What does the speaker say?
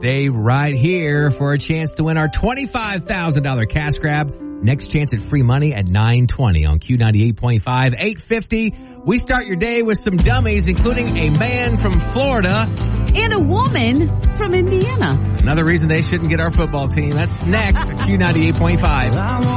Stay right here for a chance to win our $25,000 cash grab. Next chance at free money at 9:20 on Q98.5, 8:50. We start your day with some dummies, including a man from Florida. And a woman from Indiana. Another reason they shouldn't get our football team. That's next at Q98.5.